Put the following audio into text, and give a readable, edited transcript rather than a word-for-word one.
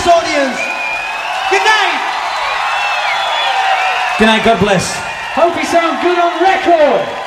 audience. Good night. Good night, God bless. Hope you sound good on record.